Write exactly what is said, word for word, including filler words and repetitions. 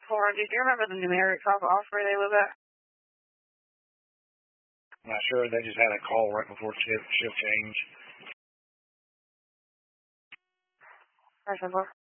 Or do you remember the numeric top off where they live at? I'm not sure. They just had a call right before shift shift change. Question four.